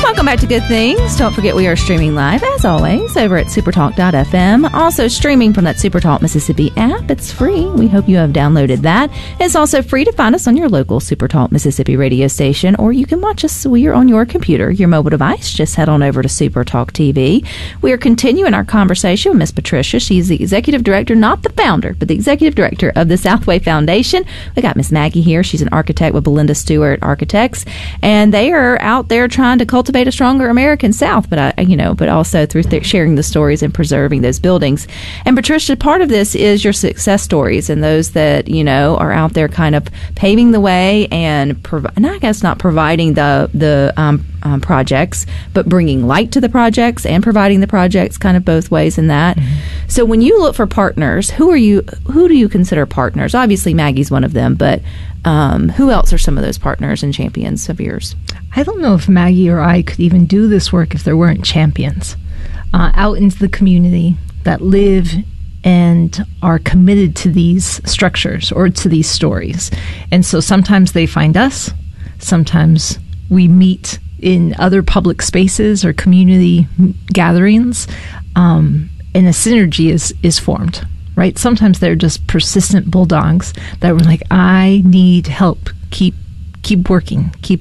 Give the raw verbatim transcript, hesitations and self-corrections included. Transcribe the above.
Welcome back to Good Things. Don't forget we are streaming live, as always, over at supertalk dot f m. Also streaming from that Supertalk Mississippi app. It's free. We hope you have downloaded that. It's also free to find us on your local Supertalk Mississippi radio station, or you can watch us while you're on your computer, your mobile device. Just head on over to Supertalk T V. We are continuing our conversation with Miss Patricia. She's the executive director, not the founder, but the executive director of the Southway Foundation. We got Miss Maggie here. She's an architect with Belinda Stewart Architects, and they are out there trying to cultivate a stronger American South, but I, you know, but also through th- sharing the stories and preserving those buildings. And Patricia, part of this is your success stories and those that, you know, are out there kind of paving the way and, prov- and I guess not providing the the um, um, projects, but bringing light to the projects and providing the projects, kind of both ways in that. Mm-hmm. So when you look for partners, who are you? Who do you consider partners? Obviously, Maggie's one of them, but um, who else are some of those partners and champions of yours? I don't know if Maggie or I could even do this work if there weren't champions uh, out into the community that live and are committed to these structures or to these stories. And so sometimes they find us, sometimes we meet in other public spaces or community gatherings, um, and a synergy is, is formed, right? Sometimes they're just persistent bulldogs that were like, I need help, keep keep working, keep